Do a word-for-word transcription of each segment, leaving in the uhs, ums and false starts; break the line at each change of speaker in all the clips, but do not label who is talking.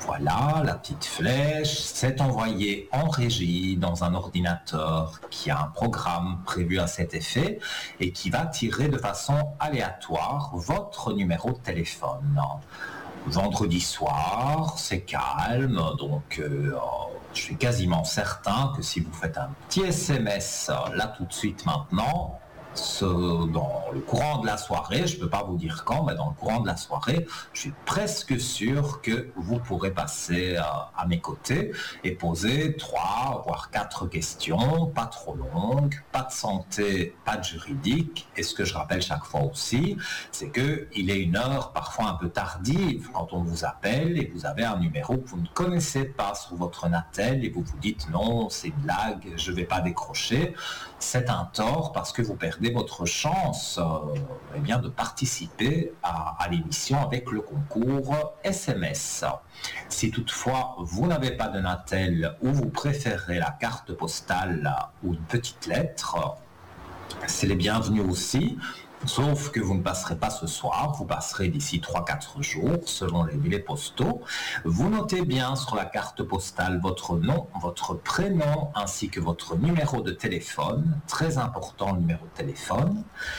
Voilà, la petite flèche, c'est envoyé en régie dans un ordinateur qui a un programme prévu à cet effet et qui va tirer de façon aléatoire votre numéro de téléphone. Vendredi soir, c'est calme, donc euh, je suis quasiment certain que si vous faites un petit S M S là tout de suite maintenant, ce, dans le courant de la soirée, je ne peux pas vous dire quand, mais dans le courant de la soirée, je suis presque sûr que vous pourrez passer euh, à mes côtés et poser trois, voire quatre questions, pas trop longues, pas de santé, pas de juridique. Et ce que je rappelle chaque fois aussi, c'est qu'il est une heure parfois un peu tardive quand on vous appelle et vous avez un numéro que vous ne connaissez pas sur votre Natel et vous vous dites non, c'est une blague, je ne vais pas décrocher. C'est un tort parce que vous perdez votre chance euh, eh bien, de participer à, à l'émission avec le concours S M S. Si toutefois vous n'avez pas de Natel ou vous préférez la carte postale ou une petite lettre, c'est les bienvenus aussi. Sauf que vous ne passerez pas ce soir, vous passerez d'ici trois à quatre jours, selon les délais postaux. Vous notez bien sur la carte postale votre nom, votre prénom, ainsi que votre numéro de téléphone, très important le numéro de téléphone.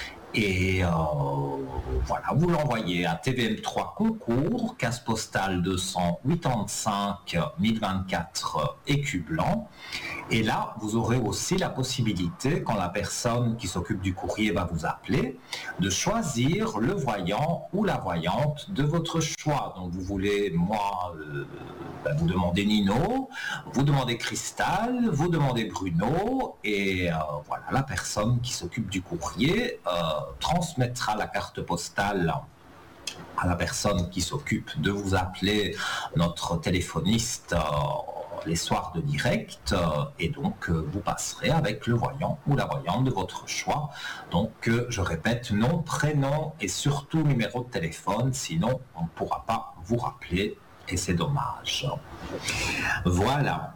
Et euh, voilà, vous l'envoyez à T V M trois Concours, case postale deux cent quatre-vingt-cinq mille vingt-quatre Écu Blanc. Et là, vous aurez aussi la possibilité, quand la personne qui s'occupe du courrier va vous appeler, de choisir le voyant ou la voyante de votre choix. Donc vous voulez, moi, euh, ben, vous demandez Nino, vous demandez Cristal, vous demandez Bruno, et euh, voilà, la personne qui s'occupe du courrier euh, transmettra la carte postale à la personne qui s'occupe de vous appeler, notre téléphoniste, euh, les soirs de direct, euh, et donc euh, vous passerez avec le voyant ou la voyante de votre choix. Donc euh, je répète, nom, prénom et surtout numéro de téléphone, sinon on ne pourra pas vous rappeler et c'est dommage. Voilà.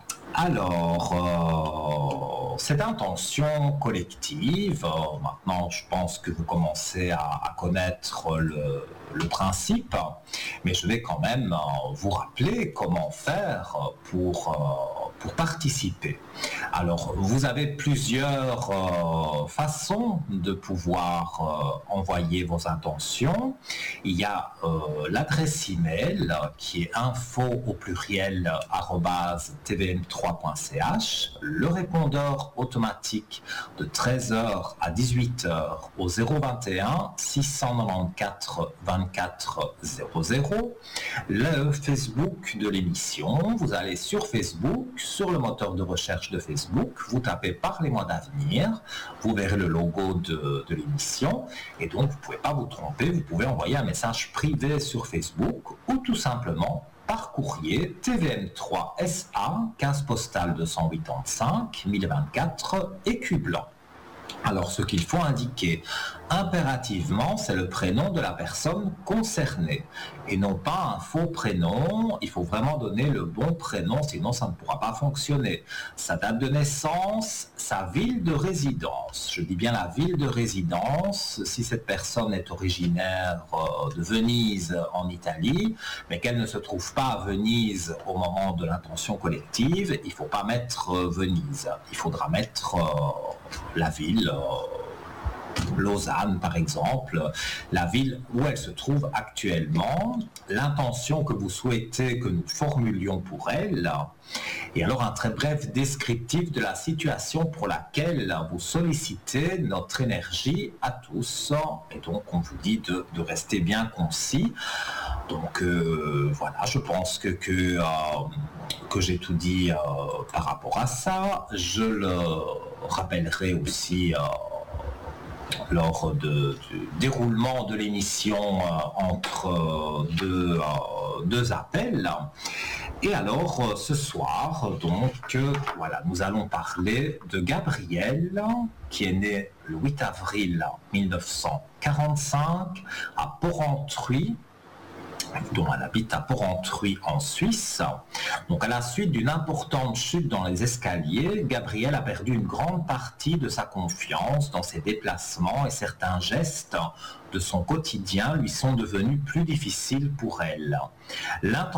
Alors, euh, cette intention collective, euh, maintenant je pense que vous commencez à, à connaître le, le principe, mais je vais quand même euh, vous rappeler comment faire pour, euh, pour participer. Alors, vous avez plusieurs euh, façons de pouvoir euh, envoyer vos intentions. Il y a euh, l'adresse email qui est info au pluriel arobase t v m trois point c h, le répondeur automatique de treize heures à dix-huit heures au zéro vingt et un six cent quatre-vingt-quatorze vingt-quatre zéro zéro, le Facebook de l'émission. Vous allez sur Facebook, sur le moteur de recherche de Facebook, vous tapez Parlez-moi d'avenir, vous verrez le logo de, de l'émission et donc vous ne pouvez pas vous tromper, vous pouvez envoyer un message privé sur Facebook ou tout simplement par courrier T V M trois S A, case postale deux cent quatre-vingt-cinq mille vingt-quatre Écu Blanc. Alors ce qu'il faut indiquer impérativement, c'est le prénom de la personne concernée et non pas un faux prénom. Il faut vraiment donner le bon prénom, sinon ça ne pourra pas fonctionner. Sa date de naissance, sa ville de résidence. Je dis bien la ville de résidence. Si cette personne est originaire de Venise en Italie, mais qu'elle ne se trouve pas à Venise au moment de l'intention collective, il ne faut pas mettre Venise. Il faudra mettre la ville, Lausanne par exemple, la ville où elle se trouve actuellement, l'intention que vous souhaitez que nous formulions pour elle, et alors un très bref descriptif de la situation pour laquelle vous sollicitez notre énergie à tous, et donc on vous dit de, de rester bien concis. Donc euh, voilà, je pense que, que, euh, que j'ai tout dit euh, par rapport à ça. Je le rappellerai aussi euh, lors de, du déroulement de l'émission euh, entre euh, deux, euh, deux appels. Et alors euh, ce soir, donc euh, voilà, nous allons parler de Gabrielle, qui est née le huit avril mille neuf cent quarante-cinq à Porrentruy, dont elle habite à Porrentruy en Suisse. Donc à la suite d'une importante chute dans les escaliers, Gabrielle a perdu une grande partie de sa confiance dans ses déplacements et certains gestes de son quotidien lui sont devenus plus difficiles pour elle.